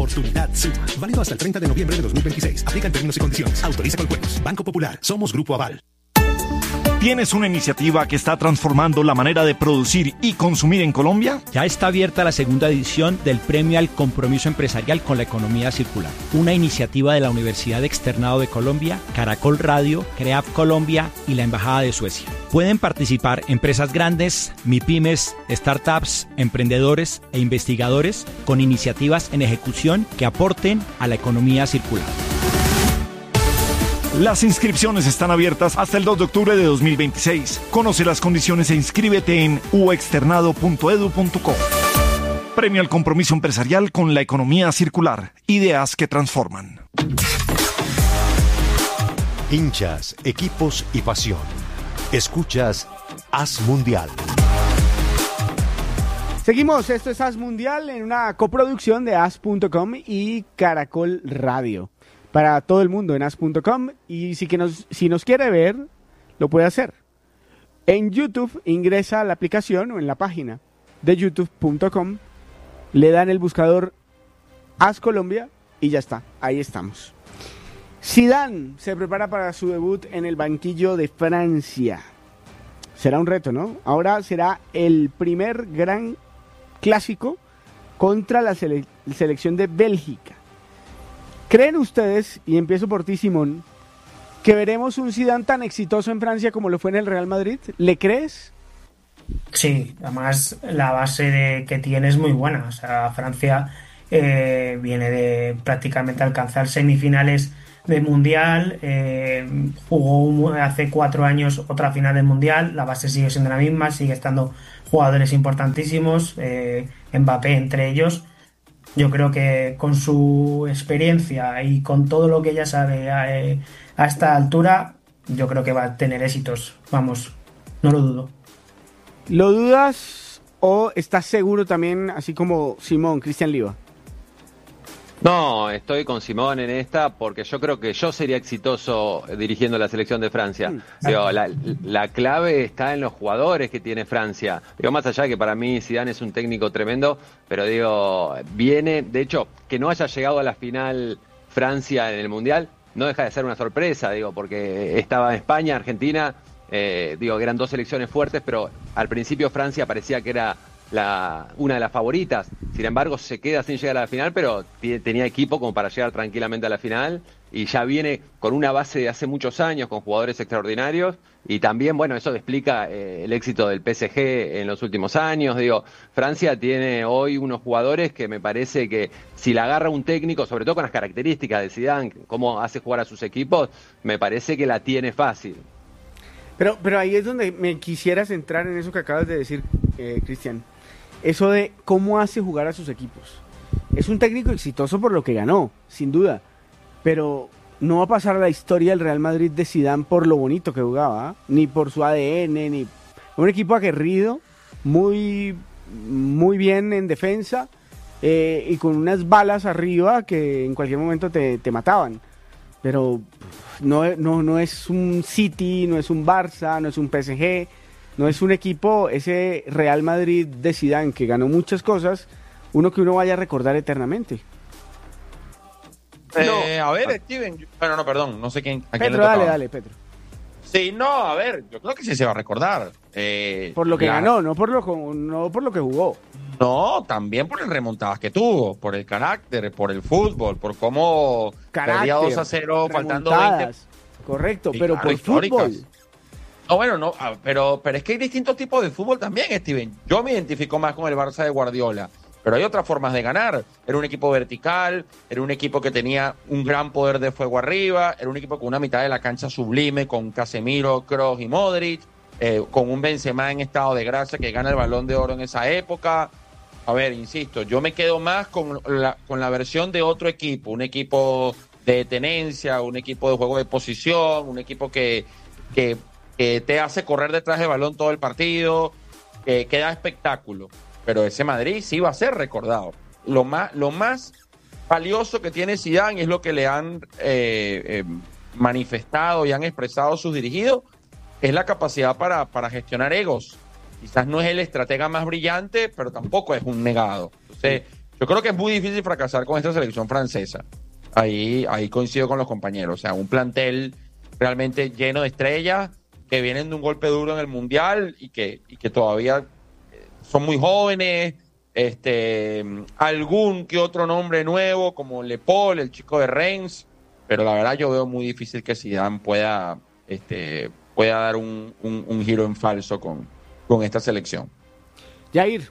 Oportunidad Suma. Válido hasta el 30 de noviembre de 2026. Aplican términos y condiciones. Autoriza con juegos. Banco Popular. Somos Grupo Aval. ¿Tienes una iniciativa que está transformando la manera de producir y consumir en Colombia? Ya está abierta la segunda edición del Premio al Compromiso Empresarial con la Economía Circular, una iniciativa de la Universidad Externado de Colombia, Caracol Radio, CREAF Colombia y la Embajada de Suecia. Pueden participar empresas grandes, MIPYMES, startups, emprendedores e investigadores con iniciativas en ejecución que aporten a la economía circular. Las inscripciones están abiertas hasta el 2 de octubre de 2026. Conoce las condiciones e inscríbete en uexternado.edu.co. Premio al Compromiso Empresarial con la Economía Circular. Ideas que transforman. Hinchas, equipos y pasión. Escuchas Haz Mundial. Seguimos, esto es Haz Mundial en una coproducción de Haz.com y Caracol Radio. Para todo el mundo en Haz.com, y si nos quiere ver, lo puede hacer. En YouTube ingresa a la aplicación o en la página de youtube.com, le dan el buscador Haz Colombia y ya está, ahí estamos. Zidane se prepara para su debut en el banquillo de Francia. Será un reto, ¿no? Ahora será el primer gran clásico contra la selección de Bélgica. ¿Creen ustedes, y empiezo por ti, Simón, que veremos un Zidane tan exitoso en Francia como lo fue en el Real Madrid? ¿Le crees? Sí, además la base que tiene es muy buena. O sea, Francia viene de prácticamente alcanzar semifinales de Mundial, jugó hace 4 años otra final del Mundial, la base sigue siendo la misma, sigue estando jugadores importantísimos, Mbappé entre ellos. Yo creo que con su experiencia y con todo lo que ella sabe a esta altura, yo creo que va a tener éxitos. Vamos, no lo dudo. ¿Lo dudas o estás seguro también, así como Simón, Cristian Liva? No, estoy con Simón en esta porque yo creo que yo sería exitoso dirigiendo la selección de Francia. Digo, la clave está en los jugadores que tiene Francia. Digo, más allá de que para mí Zidane es un técnico tremendo, pero digo, viene, de hecho, que no haya llegado a la final Francia en el Mundial, no deja de ser una sorpresa, digo, porque estaba España, Argentina, digo, que eran 2 selecciones fuertes, pero al principio Francia parecía que era una de las favoritas. Sin embargo, se queda sin llegar a la final, pero tenía equipo como para llegar tranquilamente a la final y ya viene con una base de hace muchos años, con jugadores extraordinarios, y también, bueno, eso explica el éxito del PSG en los últimos años. Digo, Francia tiene hoy unos jugadores que me parece que si la agarra un técnico, sobre todo con las características de Zidane, cómo hace jugar a sus equipos, me parece que la tiene fácil. Pero ahí es donde me quisiera centrar en eso que acabas de decir, Cristian. Eso de cómo hace jugar a sus equipos. Es un técnico exitoso por lo que ganó, sin duda. Pero no va a pasar a la historia del Real Madrid de Zidane por lo bonito que jugaba, ¿eh? Ni por su ADN, ni... Un equipo aguerrido, muy, muy bien en defensa, y con unas balas arriba que en cualquier momento te mataban. Pero no es un City, no es un Barça, no es un PSG... No es un equipo, ese Real Madrid de Zidane, que ganó muchas cosas, uno que uno vaya a recordar eternamente. A ver, Steven. Bueno, no, perdón, no sé quién. ¿A quién Pedro, le dale, Pedro. Sí, no, a ver, yo creo que sí se va a recordar. Por lo que ganó, no por lo que jugó. No, también por las remontadas que tuvo, por el carácter, por el fútbol, por cómo perdía 2-0 faltando 20. Correcto, Sí, pero claro, por históricas. fútbol. No, bueno, no, pero es que hay distintos tipos de fútbol también, Steven. Yo me identifico más con el Barça de Guardiola, pero hay otras formas de ganar. Era un equipo vertical, era un equipo que tenía un gran poder de fuego arriba, era un equipo con una mitad de la cancha sublime, con Casemiro, Kroos y Modric, con un Benzema en estado de gracia que gana el Balón de Oro en esa época. A ver, insisto, yo me quedo más con la versión de otro equipo, un equipo de tenencia, un equipo de juego de posición, un equipo que te hace correr detrás del balón todo el partido, que da espectáculo. Pero ese Madrid sí va a ser recordado. Lo más valioso que tiene Zidane es lo que le han manifestado y han expresado sus dirigidos, es la capacidad para gestionar egos. Quizás no es el estratega más brillante, pero tampoco es un negado. Entonces, Yo creo que es muy difícil fracasar con esta selección francesa. Ahí coincido con los compañeros. O sea, un plantel realmente lleno de estrellas que vienen de un golpe duro en el Mundial y que todavía son muy jóvenes. Algún que otro nombre nuevo, como Le Paul, el chico de Reims. Pero la verdad yo veo muy difícil que Zidane pueda dar un giro en falso con esta selección. Jair.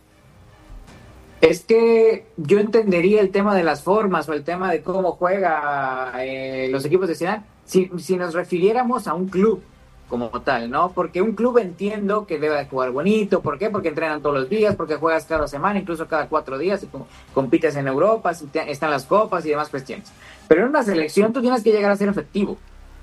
Es que yo entendería el tema de las formas o el tema de cómo juega los equipos de Zidane si nos refiriéramos a un club como tal, ¿no? Porque un club entiendo que debe jugar bonito. ¿Por qué? Porque entrenan todos los días, porque juegas cada semana, incluso cada 4 días, y compites en Europa, están las copas y demás cuestiones. Pero en una selección tú tienes que llegar a ser efectivo.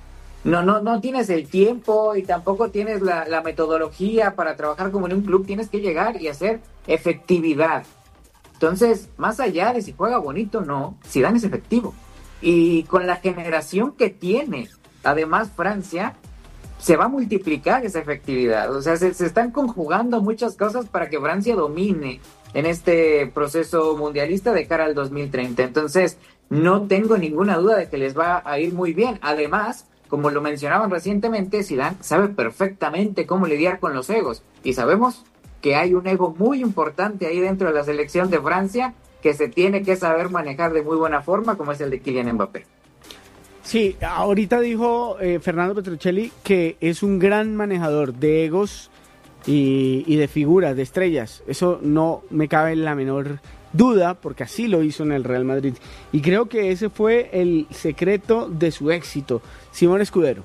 No tienes el tiempo y tampoco tienes la metodología para trabajar como en un club. Tienes que llegar y hacer efectividad. Entonces, más allá de si juega bonito o no, Zidane es efectivo. Y con la generación que tiene, además Francia, se va a multiplicar esa efectividad. O sea, se están conjugando muchas cosas para que Francia domine en este proceso mundialista de cara al 2030. Entonces, no tengo ninguna duda de que les va a ir muy bien. Además, como lo mencionaban recientemente, Zidane sabe perfectamente cómo lidiar con los egos. Y sabemos que hay un ego muy importante ahí dentro de la selección de Francia que se tiene que saber manejar de muy buena forma, como es el de Kylian Mbappé. Sí, ahorita dijo Fernando Petrocelli que es un gran manejador de egos y de figuras, de estrellas. Eso no me cabe la menor duda, porque así lo hizo en el Real Madrid. Y creo que ese fue el secreto de su éxito. Simón Escudero.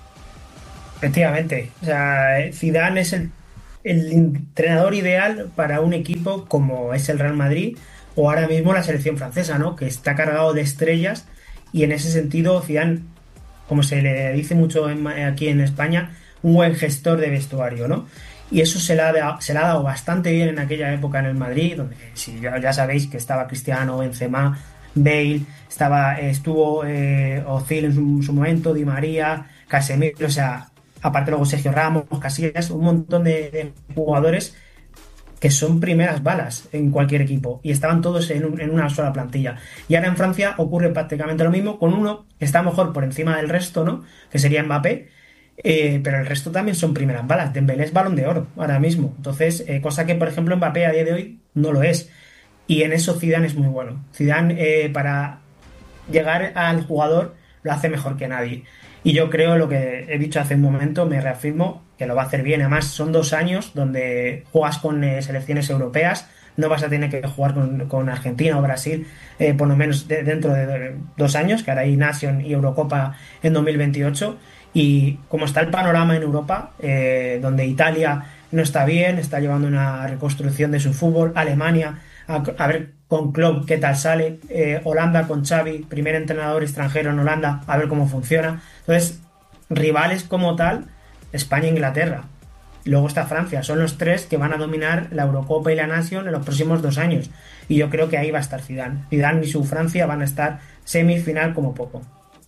Efectivamente. O sea, Zidane es el entrenador ideal para un equipo como es el Real Madrid o ahora mismo la selección francesa, ¿no? Que está cargado de estrellas, y en ese sentido Zidane, como se le dice mucho aquí en España, un buen gestor de vestuario, ¿no? Y eso se le ha dado bastante bien en aquella época en el Madrid, donde ya sabéis que estaba Cristiano, Benzema, Bale, estuvo Özil en su momento, Di María, Casemiro, o sea, aparte luego Sergio Ramos, Casillas, un montón de jugadores que son primeras balas en cualquier equipo, y estaban todos en una sola plantilla. Y ahora en Francia ocurre prácticamente lo mismo, con uno que está mejor por encima del resto, ¿no? Que sería Mbappé, pero el resto también son primeras balas. Dembélé es Balón de Oro ahora mismo, entonces cosa que por ejemplo Mbappé a día de hoy no lo es, y en eso Zidane es muy bueno. Zidane para llegar al jugador lo hace mejor que nadie, y yo creo, lo que he dicho hace un momento, me reafirmo que lo va a hacer bien. Además son 2 años donde juegas con selecciones europeas, no vas a tener que jugar con Argentina o Brasil, por lo menos dentro de 2 años, que ahora hay Nation y Eurocopa en 2028, y como está el panorama en Europa, donde Italia no está bien, está llevando una reconstrucción de su fútbol, Alemania, a ver con Klopp qué tal sale, Holanda con Xavi, primer entrenador extranjero en Holanda, a ver cómo funciona. Entonces, rivales como tal, España e Inglaterra. Luego está Francia, son los 3 que van a dominar la Eurocopa y la Nation en los próximos 2 años. Y yo creo que ahí va a estar Zidane. Zidane y su Francia van a estar semifinal como poco.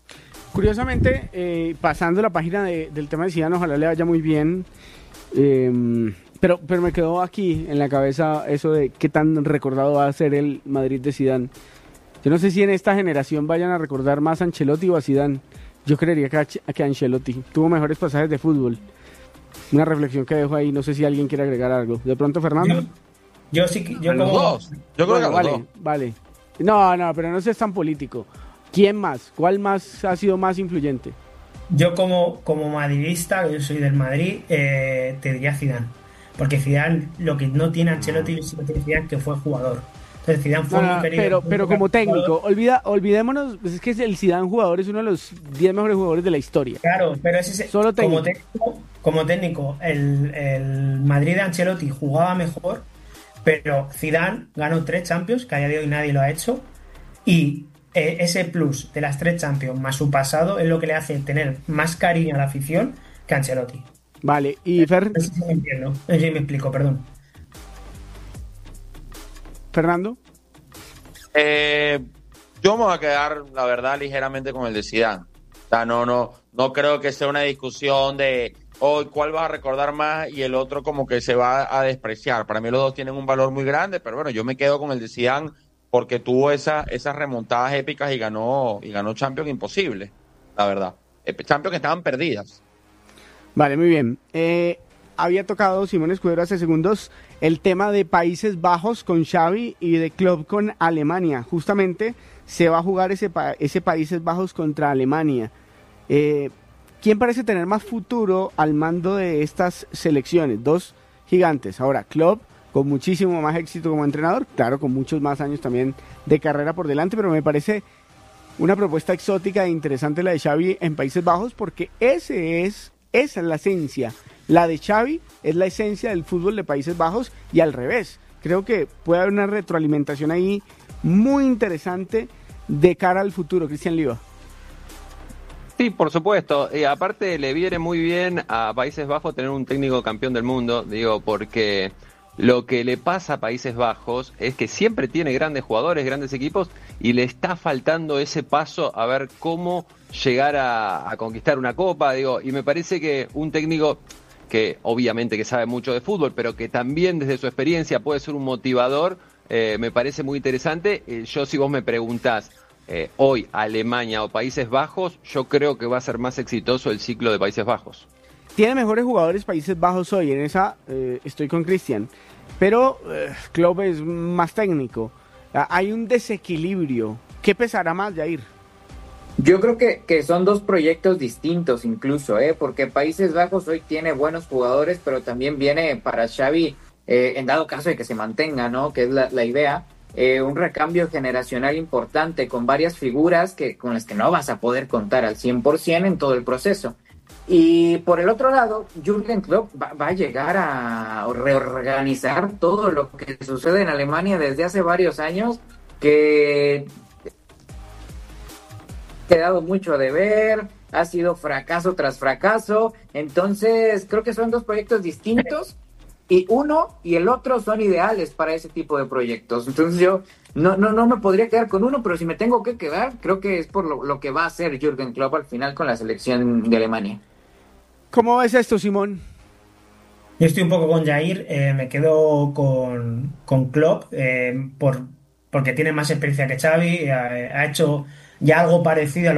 Curiosamente, pasando la página del tema de Zidane, ojalá le vaya muy bien. Pero me quedó aquí en la cabeza eso de qué tan recordado va a ser el Madrid de Zidane. Yo no sé si en esta generación vayan a recordar más a Ancelotti o a Zidane. Yo creería que Ancelotti tuvo mejores pasajes de fútbol. Una reflexión que dejo ahí, no sé si alguien quiere agregar algo. ¿De pronto, Fernando? Yo como... Los dos. Yo creo que los dos. Vale. No, pero no seas tan político. ¿Quién más? ¿Cuál más ha sido más influyente? Yo como madridista, yo soy del Madrid, te diría Zidane. Porque Zidane, lo que no tiene Ancelotti, sí lo tiene Zidane, que fue jugador. Entonces Zidane fue muy querido. Pero como técnico, olvidémonos, pues es que el Zidane jugador es uno de los 10 mejores jugadores de la historia. Claro, pero ese solo técnico. Como técnico, el Madrid de Ancelotti jugaba mejor, pero Zidane ganó 3 Champions, que a día de hoy nadie lo ha hecho, y ese plus de las 3 Champions más su pasado es lo que le hace tener más cariño a la afición que Ancelotti. Vale, y Fer... No sé si me entiendo, no sé si me explico, perdón. Fernando. Yo me voy a quedar, la verdad, ligeramente con el de Zidane. O sea, no creo que sea una discusión de cuál vas a recordar más y el otro como que se va a despreciar. Para mí los dos tienen un valor muy grande, pero bueno, yo me quedo con el de Zidane porque tuvo esas remontadas épicas y ganó Champions imposible, la verdad. Champions que estaban perdidas. Vale, muy bien. Había tocado Simón Escudero hace segundos el tema de Países Bajos con Xavi y de Klopp con Alemania. Justamente se va a jugar ese Países Bajos contra Alemania. ¿Quién parece tener más futuro al mando de estas selecciones? Dos gigantes. Ahora, Klopp con muchísimo más éxito como entrenador, claro, con muchos más años también de carrera por delante, pero me parece una propuesta exótica e interesante la de Xavi en Países Bajos, porque esa es la esencia. La de Xavi es la esencia del fútbol de Países Bajos y al revés. Creo que puede haber una retroalimentación ahí muy interesante de cara al futuro. Cristian Liva. Sí, por supuesto. Aparte le viene muy bien a Países Bajos tener un técnico campeón del mundo, digo, porque lo que le pasa a Países Bajos es que siempre tiene grandes jugadores, grandes equipos, y le está faltando ese paso a ver cómo llegar a conquistar una copa, digo, y me parece que un técnico que obviamente que sabe mucho de fútbol, pero que también desde su experiencia puede ser un motivador, me parece muy interesante. Yo, si vos me preguntás hoy Alemania o Países Bajos, yo creo que va a ser más exitoso el ciclo de Países Bajos. Tiene mejores jugadores Países Bajos hoy, en esa estoy con Cristian, pero Klopp es más técnico. Hay un desequilibrio. ¿Qué pesará más, Jair? Yo creo que son dos proyectos distintos incluso, porque Países Bajos hoy tiene buenos jugadores, pero también viene para Xavi, en dado caso de que se mantenga, ¿no? Que es la idea, un recambio generacional importante con varias figuras con las que no vas a poder contar al 100% en todo el proceso. Y por el otro lado, Jürgen Klopp va a llegar a reorganizar todo lo que sucede en Alemania desde hace varios años, que ha quedado mucho de ver, ha sido fracaso tras fracaso. Entonces creo que son dos proyectos distintos, y uno y el otro son ideales para ese tipo de proyectos. Entonces yo no me podría quedar con uno, pero si me tengo que quedar, creo que es por lo que va a hacer Jürgen Klopp al final con la selección de Alemania. ¿Cómo ves esto, Simón? Yo estoy un poco con Jair, me quedo con Klopp, porque tiene más experiencia que Xavi, ha hecho ya algo parecido a